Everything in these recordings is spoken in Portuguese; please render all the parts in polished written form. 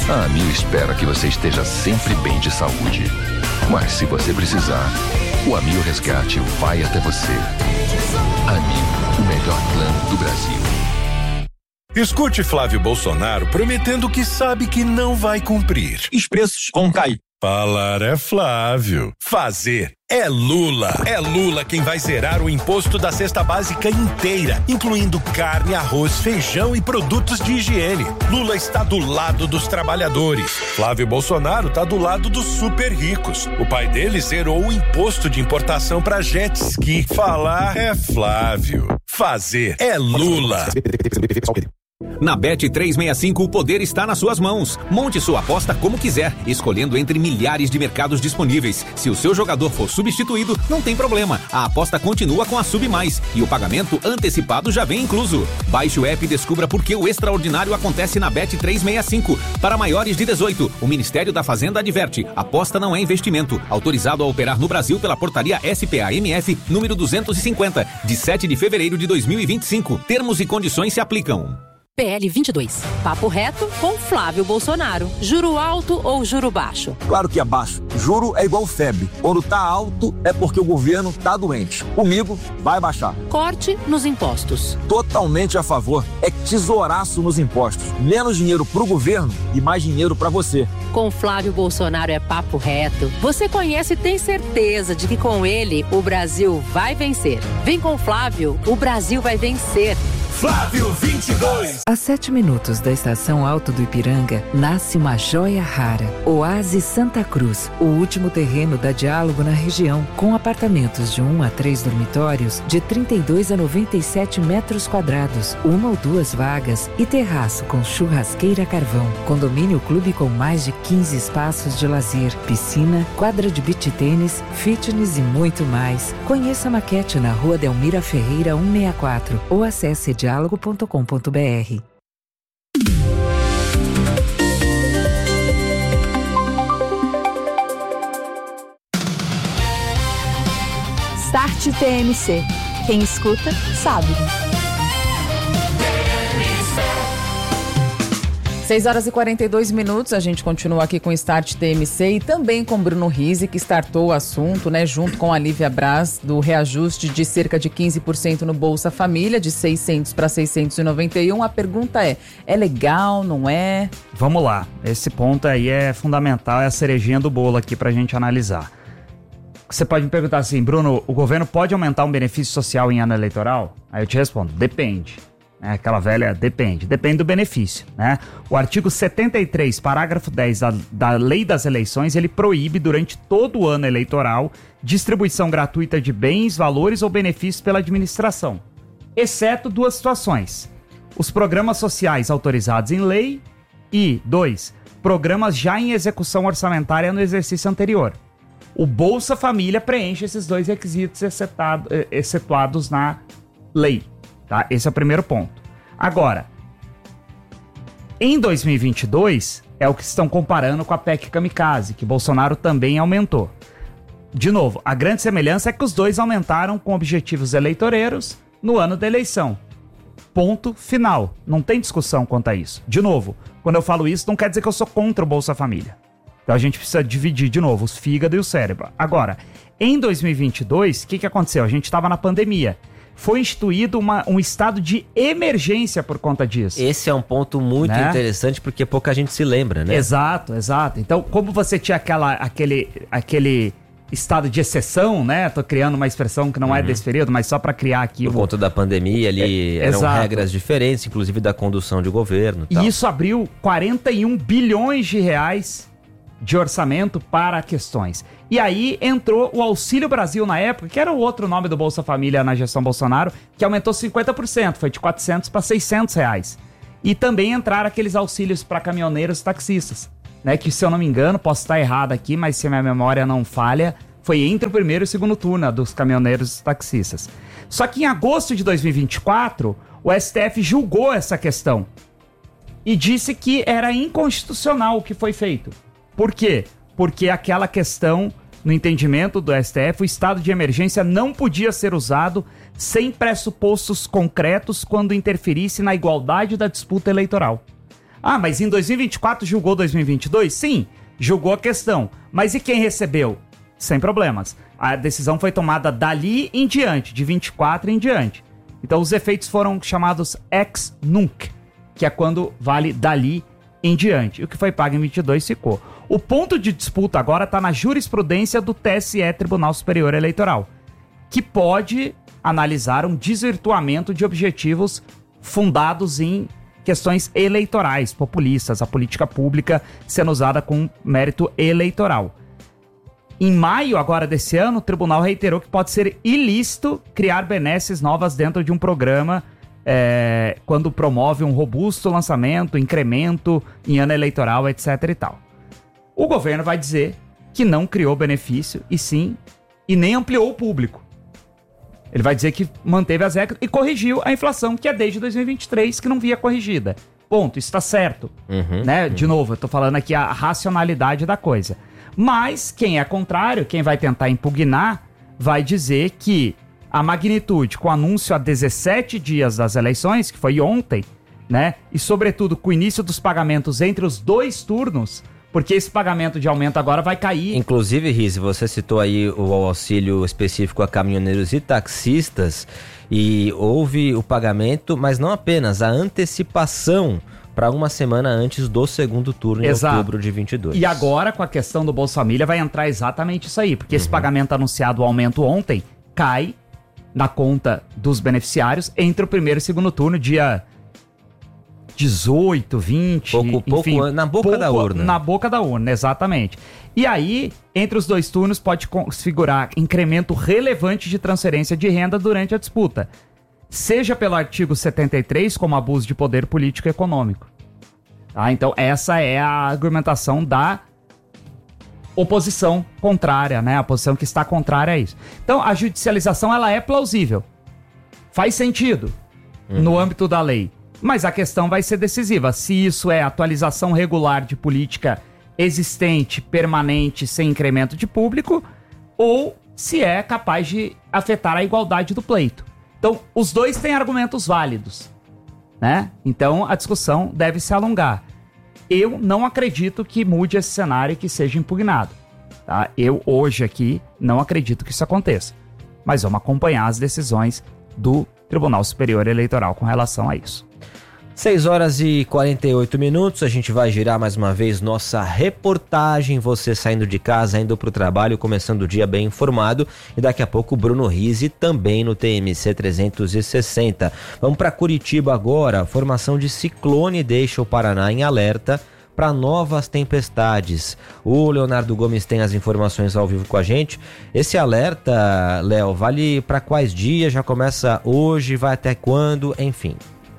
A AMIL espera que você esteja sempre bem de saúde. Mas se você precisar, o AMIL Resgate vai até você. AMIL, o melhor plano do Brasil. Escute Flávio Bolsonaro prometendo que sabe que não vai cumprir. Os preços vão cair. Falar é Flávio. Fazer é Lula. É Lula quem vai zerar o imposto da cesta básica inteira, incluindo carne, arroz, feijão e produtos de higiene. Lula está do lado dos trabalhadores. Flávio Bolsonaro está do lado dos super ricos. O pai dele zerou o imposto de importação para jet ski. Falar é Flávio. Fazer é Lula. Na Bet365 o poder está nas suas mãos. Monte sua aposta como quiser, escolhendo entre milhares de mercados disponíveis. Se o seu jogador for substituído, não tem problema. A aposta continua com a Sub Mais e o pagamento antecipado já vem incluso. Baixe o app e descubra por que o extraordinário acontece na Bet365. Para maiores de 18, o Ministério da Fazenda adverte: aposta não é investimento. Autorizado a operar no Brasil pela portaria SPA-MF número 250, de 7 de fevereiro de 2025. Termos e condições se aplicam. PL 22. Papo reto com Flávio Bolsonaro. Juro alto ou juro baixo? Claro que é baixo. Juro é igual febre. Quando tá alto é porque o governo tá doente. Comigo vai baixar. Corte nos impostos. Totalmente a favor. É tesouraço nos impostos. Menos dinheiro pro governo e mais dinheiro pra você. Com Flávio Bolsonaro é papo reto. Você conhece e tem certeza de que com ele o Brasil vai vencer. Vem com Flávio, o Brasil vai vencer. Flávio 22. A 7 minutos da estação Alto do Ipiranga, nasce uma joia rara. Oásis Santa Cruz, o último terreno da Diálogo na região, com apartamentos de 1 a 3 dormitórios, de 32 a 97 metros quadrados, 1 ou 2 vagas e terraço com churrasqueira a carvão. Condomínio clube com mais de 15 espaços de lazer, piscina, quadra de beach tênis, fitness e muito mais. Conheça a maquete na Rua Delmira Ferreira 164 ou acesse diálogo.com.br. Start TMC. Quem escuta, sabe. 6h42, a gente continua aqui com o Start TMC e também com Bruno Rizzi, que startou o assunto, né, junto com a Lívia Braz, do reajuste de cerca de 15% no Bolsa Família, de 600 para 691. A pergunta é legal, não é? Vamos lá, esse ponto aí é fundamental, é a cerejinha do bolo aqui pra gente analisar. Você pode me perguntar assim, Bruno, o governo pode aumentar um benefício social em ano eleitoral? Aí eu te respondo, depende. Aquela velha depende do benefício, né? O artigo 73, parágrafo 10 da Lei das Eleições, ele proíbe durante todo o ano eleitoral distribuição gratuita de bens, valores ou benefícios pela administração, exceto duas situações: os programas sociais autorizados em lei e 2, programas já em execução orçamentária no exercício anterior. O Bolsa Família preenche esses dois requisitos excetuados na lei. Tá? Esse é o primeiro ponto. Agora, em 2022, é o que estão comparando com a PEC Kamikaze, que Bolsonaro também aumentou. De novo, a grande semelhança é que os dois aumentaram com objetivos eleitoreiros no ano da eleição. Ponto final. Não tem discussão quanto a isso. De novo, quando eu falo isso, não quer dizer que eu sou contra o Bolsa Família. Então a gente precisa dividir, de novo, os fígado e o cérebro. Agora, em 2022, o que aconteceu? A gente estava na pandemia. Foi instituído um estado de emergência por conta disso. Esse é um ponto muito interessante, porque pouca gente se lembra, né? Exato. Então, como você tinha aquele estado de exceção, né? Tô criando uma expressão que não é desse período, mas só para criar aqui... Por conta da pandemia ali, eram regras diferentes, inclusive da condução de governo. E isso abriu 41 bilhões de reais de orçamento para questões. E aí entrou o Auxílio Brasil na época, que era o outro nome do Bolsa Família na gestão Bolsonaro, que aumentou 50%, foi de 400 para 600 reais. E também entraram aqueles auxílios para caminhoneiros e taxistas, né? Que, se eu não me engano, posso estar errado aqui, mas se a minha memória não falha, foi entre o primeiro e o segundo turno dos caminhoneiros e taxistas. Só que em agosto de 2024, o STF julgou essa questão e disse que era inconstitucional o que foi feito. Por quê? Porque aquela questão, no entendimento do STF, o estado de emergência não podia ser usado sem pressupostos concretos quando interferisse na igualdade da disputa eleitoral. Ah, mas em 2024 julgou 2022? Sim, julgou a questão. Mas e quem recebeu? Sem problemas. A decisão foi tomada dali em diante, de 24 em diante. Então os efeitos foram chamados ex nunc, que é quando vale dali em diante. O que foi pago em 22 ficou. O ponto de disputa agora está na jurisprudência do TSE, Tribunal Superior Eleitoral, que pode analisar um desvirtuamento de objetivos fundados em questões eleitorais, populistas, a política pública sendo usada com mérito eleitoral. Em maio agora desse ano, o tribunal reiterou que pode ser ilícito criar benesses novas dentro de um programa quando promove um robusto lançamento, incremento em ano eleitoral, etc. e tal. O governo vai dizer que não criou benefício e nem ampliou o público. Ele vai dizer que manteve as regras e corrigiu a inflação, que é desde 2023, que não via corrigida. Ponto, isso está certo. De novo, eu tô falando aqui a racionalidade da coisa. Mas quem é contrário, quem vai tentar impugnar, vai dizer que a magnitude com o anúncio há 17 dias das eleições, que foi ontem, né? E sobretudo com o início dos pagamentos entre os 2 turnos, porque esse pagamento de aumento agora vai cair. Inclusive, Riz, você citou aí o auxílio específico a caminhoneiros e taxistas, e houve o pagamento, mas não apenas, a antecipação para uma semana antes do segundo turno, em outubro de 22. E agora, com a questão do Bolsa Família, vai entrar exatamente isso aí, porque esse pagamento anunciado, o aumento ontem, cai na conta dos beneficiários entre o primeiro e o segundo turno, dia 18, 20, enfim, na boca da urna. Na boca da urna, exatamente. E aí, entre os 2 turnos, pode configurar incremento relevante de transferência de renda durante a disputa, seja pelo artigo 73, como abuso de poder político e econômico. Tá? Então, essa é a argumentação da oposição contrária, né? A oposição que está contrária a isso. Então, a judicialização, ela é plausível. Faz sentido no âmbito da lei. Mas a questão vai ser decisiva. Se isso é atualização regular de política existente, permanente, sem incremento de público, ou se é capaz de afetar a igualdade do pleito. Então, os 2 têm argumentos válidos, né? Então, a discussão deve se alongar. Eu não acredito que mude esse cenário e que seja impugnado. Tá? Eu, hoje aqui, não acredito que isso aconteça. Mas vamos acompanhar as decisões do Tribunal Superior Eleitoral com relação a isso. 6 horas e 48 minutos, a gente vai girar mais uma vez nossa reportagem, você saindo de casa, indo para o trabalho, começando o dia bem informado, e daqui a pouco o Bruno Rizzi também no TMC 360. Vamos para Curitiba agora, a formação de ciclone deixa o Paraná em alerta para novas tempestades. O Leonardo Gomes tem as informações ao vivo com a gente. Esse alerta, Léo, vale para quais dias? Já começa hoje, vai até quando? Enfim.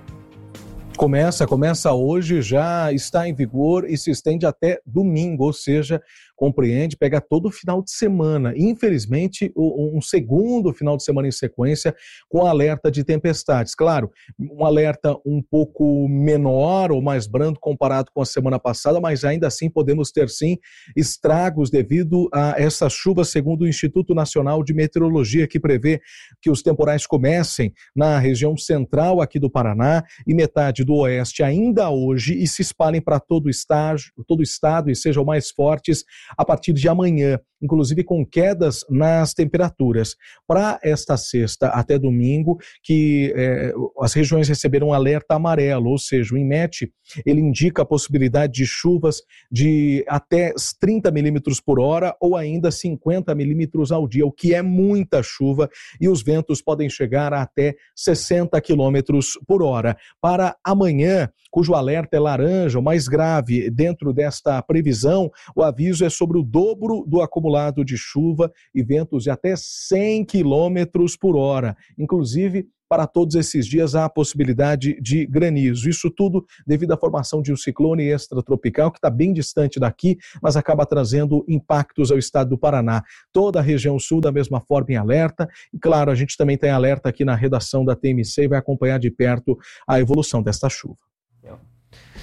Começa hoje, já está em vigor e se estende até domingo, ou seja, compreende, pega todo o final de semana. Infelizmente, um segundo final de semana em sequência com alerta de tempestades. Claro, um alerta um pouco menor ou mais brando comparado com a semana passada, mas ainda assim podemos ter sim estragos devido a essas chuvas, segundo o Instituto Nacional de Meteorologia, que prevê que os temporais comecem na região central aqui do Paraná e metade do oeste ainda hoje e se espalhem para todo o estado e sejam mais fortes a partir de amanhã, inclusive com quedas nas temperaturas. Para esta sexta até domingo, que as regiões receberam um alerta amarelo, ou seja, o INMET, ele indica a possibilidade de chuvas de até 30 milímetros por hora ou ainda 50 milímetros ao dia, o que é muita chuva, e os ventos podem chegar a até 60 quilômetros por hora. Para amanhã, cujo alerta é laranja, o mais grave dentro desta previsão, o aviso é sobre o dobro do acumulado de chuva e ventos de até 100 quilômetros por hora. Inclusive, para todos esses dias há a possibilidade de granizo. Isso tudo devido à formação de um ciclone extratropical que está bem distante daqui, mas acaba trazendo impactos ao estado do Paraná. Toda a região sul da mesma forma em alerta. E claro, a gente também tem alerta aqui na redação da TMC e vai acompanhar de perto a evolução desta chuva.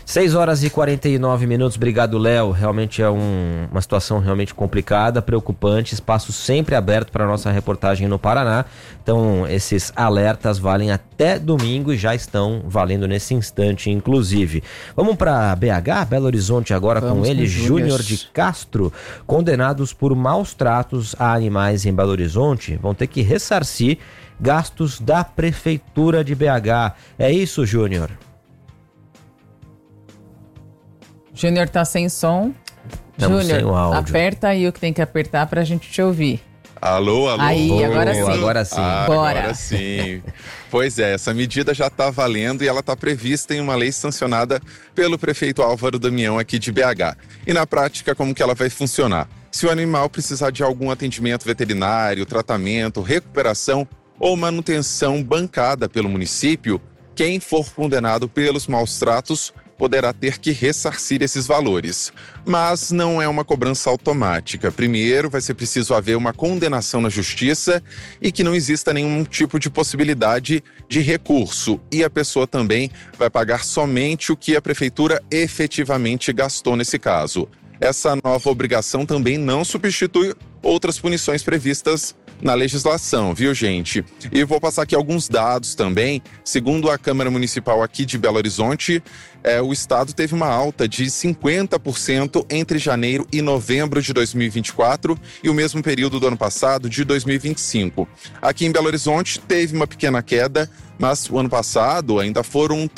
6 horas e 49 minutos, obrigado, Léo. Realmente é uma situação realmente complicada, preocupante, espaço sempre aberto para a nossa reportagem no Paraná. Então, esses alertas valem até domingo e já estão valendo nesse instante, inclusive. Vamos para BH, Belo Horizonte agora. Vamos com ele, Júnior de Castro. Condenados por maus tratos a animais em Belo Horizonte vão ter que ressarcir gastos da Prefeitura de BH. É isso, Júnior? Júnior tá sem som. Júnior, aperta aí o que tem que apertar pra gente te ouvir. Alô? Aí, agora sim. Agora sim. Bora. Agora sim. Pois é, essa medida já está valendo e ela está prevista em uma lei sancionada pelo prefeito Álvaro Damião aqui de BH. E na prática, como que ela vai funcionar? Se o animal precisar de algum atendimento veterinário, tratamento, recuperação ou manutenção bancada pelo município, quem for condenado pelos maus tratos poderá ter que ressarcir esses valores. Mas não é uma cobrança automática. Primeiro, vai ser preciso haver uma condenação na justiça e que não exista nenhum tipo de possibilidade de recurso. E a pessoa também vai pagar somente o que a prefeitura efetivamente gastou nesse caso. Essa nova obrigação também não substitui outras punições previstas na legislação, viu, gente? E vou passar aqui alguns dados também. Segundo a Câmara Municipal aqui de Belo Horizonte, o estado teve uma alta de 50% entre janeiro e novembro de 2024 e o mesmo período do ano passado, de 2025. Aqui em Belo Horizonte teve uma pequena queda, mas o ano passado ainda foram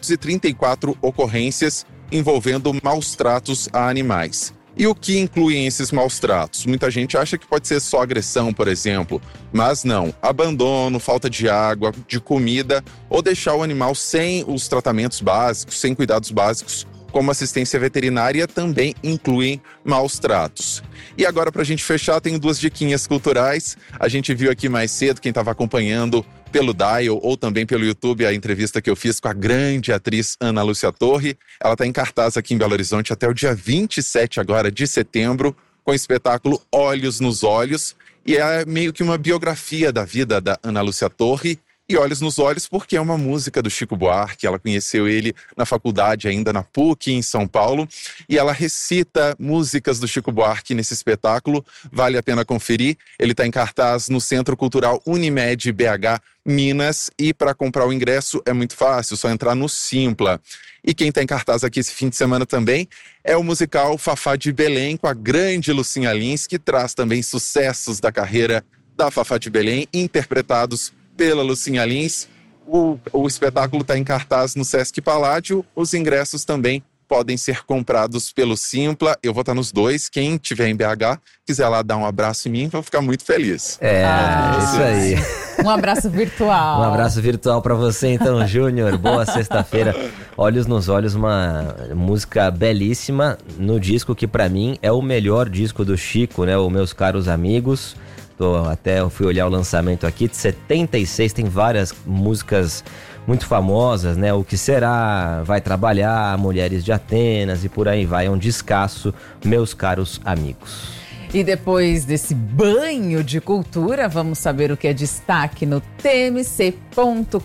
334 ocorrências envolvendo maus tratos a animais. E o que incluem esses maus tratos? Muita gente acha que pode ser só agressão, por exemplo, mas não. Abandono, falta de água, de comida ou deixar o animal sem os tratamentos básicos, sem cuidados básicos, como assistência veterinária, também incluem maus tratos. E agora, para a gente fechar, tem 2 diquinhas culturais. A gente viu aqui mais cedo, quem estava acompanhando pelo Dial ou também pelo YouTube, a entrevista que eu fiz com a grande atriz Ana Lúcia Torre. Ela está em cartaz aqui em Belo Horizonte até o dia 27 agora de setembro, com o espetáculo Olhos nos Olhos. E é meio que uma biografia da vida da Ana Lúcia Torre. E Olhos nos Olhos porque é uma música do Chico Buarque. Ela conheceu ele na faculdade ainda na PUC, em São Paulo. E ela recita músicas do Chico Buarque nesse espetáculo. Vale a pena conferir. Ele está em cartaz no Centro Cultural Unimed BH, Minas. E para comprar o ingresso é muito fácil, só entrar no Simpla. E quem está em cartaz aqui esse fim de semana também é o musical Fafá de Belém, com a grande Lucinha Lins, que traz também sucessos da carreira da Fafá de Belém, interpretados pela Lucinha Lins. O espetáculo está em cartaz no Sesc Paládio. Os ingressos também podem ser comprados pelo Simpla. Eu vou estar nos 2. Quem estiver em BH, quiser lá dar um abraço em mim, vou ficar muito feliz. Isso aí. Um abraço virtual. Um abraço virtual para você, então, Júnior. Boa sexta-feira. Olhos nos Olhos, uma música belíssima no disco que para mim é o melhor disco do Chico, né? Os Meus Caros Amigos. Até eu fui olhar o lançamento aqui, de 76, tem várias músicas muito famosas, né? O Que Será, Vai Trabalhar, Mulheres de Atenas e por aí vai. É um descasso, Meus Caros Amigos. E depois desse banho de cultura, vamos saber o que é destaque no tmc.com.br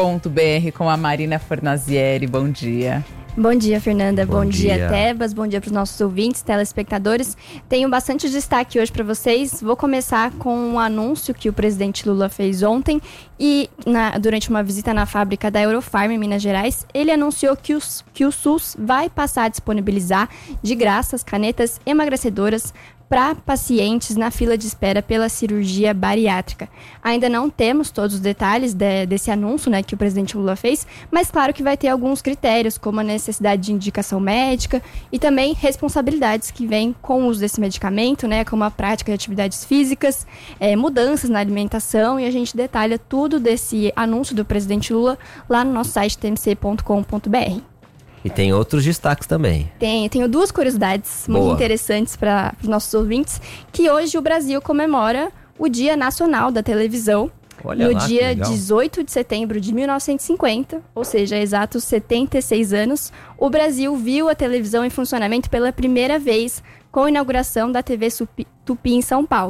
com a Marina Fornazieri. Bom dia. Bom dia, Fernanda. Bom dia, Tebas. Bom dia para os nossos ouvintes, telespectadores. Tenho bastante destaque hoje para vocês. Vou começar com um anúncio que o presidente Lula fez ontem e durante uma visita na fábrica da Eurofarm em Minas Gerais, ele anunciou que o SUS vai passar a disponibilizar de graça as canetas emagrecedoras para pacientes na fila de espera pela cirurgia bariátrica. Ainda não temos todos os detalhes desse anúncio, né, que o presidente Lula fez, mas claro que vai ter alguns critérios, como a necessidade de indicação médica e também responsabilidades que vêm com o uso desse medicamento, né, como a prática de atividades físicas, mudanças na alimentação, e a gente detalha tudo desse anúncio do presidente Lula lá no nosso site tmc.com.br. E tem outros destaques também. Tenho 2 curiosidades muito interessantes para os nossos ouvintes, que hoje o Brasil comemora o Dia Nacional da Televisão. Olha no lá, dia 18 de setembro de 1950, ou seja, exatos 76 anos, o Brasil viu a televisão em funcionamento pela primeira vez com a inauguração da TV Tupi em São Paulo.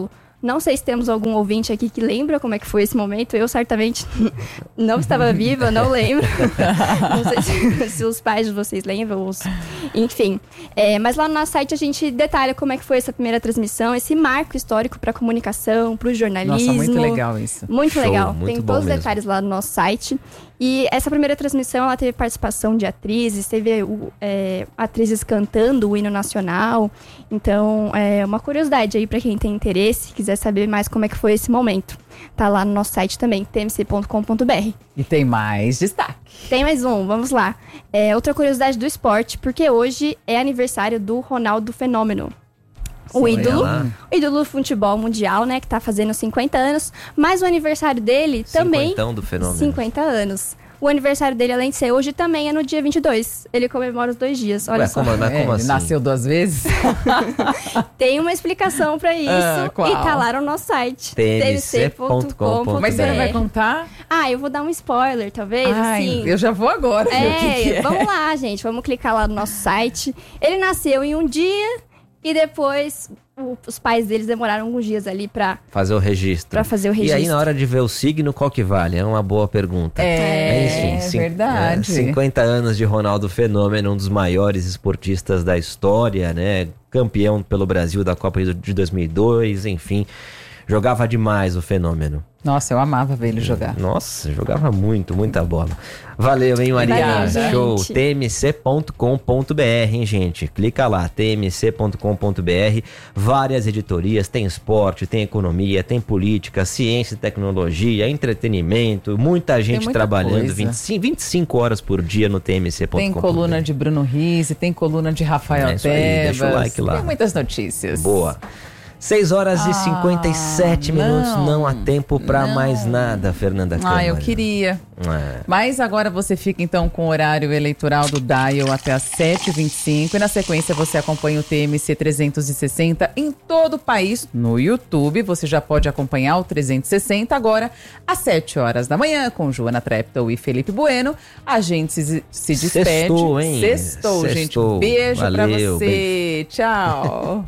Não sei se temos algum ouvinte aqui que lembra como é que foi esse momento. Eu certamente não estava viva, não lembro. Não sei se os pais de vocês lembram. Enfim. Mas lá no nosso site a gente detalha como é que foi essa primeira transmissão, esse marco histórico para a comunicação, para o jornalismo. Nossa, muito legal isso. Muito Show, legal. muito Tem bom todos os mesmo. detalhes lá no nosso site. E essa primeira transmissão, ela teve participação de atrizes, teve atrizes cantando o hino nacional. Então, é uma curiosidade aí para quem tem interesse, quiser saber mais como é que foi esse momento. Tá lá no nosso site também, tmc.com.br. E tem mais destaque. Tem mais um, vamos lá. Outra curiosidade do esporte, porque hoje é aniversário do Ronaldo Fenômeno. O ídolo do futebol mundial, né, que tá fazendo 50 anos, mas o aniversário dele também... 50 do Fenômeno. 50 anos. O aniversário dele, além de ser hoje, também é no dia 22. Ele comemora os 2 dias, olha só. Como Ele assim? nasceu 2 vezes? Tem uma explicação pra isso qual? e tá lá no nosso site. tmc.com.br. Mas você não vai contar? Eu vou dar um spoiler, talvez, assim. Eu já vou agora. ver o que é. Vamos lá, gente. Vamos clicar lá no nosso site. Ele nasceu em um dia e depois os pais deles demoraram alguns dias ali pra fazer o registro. E aí, na hora de ver o signo, qual que vale? É uma boa pergunta. Verdade. 50 anos de Ronaldo Fenômeno, um dos maiores esportistas da história, né? Campeão pelo Brasil da Copa de 2002, enfim. Jogava demais o Fenômeno. Nossa, eu amava ver ele jogar. Nossa, jogava muita bola. Valeu, hein, Maria? Valeu, Show. gente. tmc.com.br, hein, gente? Clica lá, tmc.com.br. Várias editorias, tem esporte, tem economia, tem política, ciência e tecnologia, entretenimento, muita gente trabalhando 25 horas por dia no tmc.com.br. Tem coluna de Bruno Rizzi, tem coluna de Rafael isso aí, Tebas. deixa o like lá. Tem muitas notícias. Boa. 6 horas e 57 minutos, não há tempo pra mais nada, Fernanda Câmara. Eu queria. Mas agora você fica então com o horário eleitoral do Dial até às 7h25 e na sequência você acompanha o TMC 360 em todo o país no YouTube. Você já pode acompanhar o 360 agora às 7 horas da manhã com Joana Treptow e Felipe Bueno. A gente se despede. Sextou, hein? Sextou, gente. Beijo pra Valeu, você. beijo. Tchau.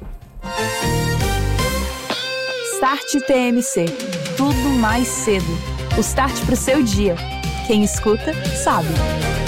Start TMC. Tudo mais cedo. O start pro seu dia. Quem escuta, sabe.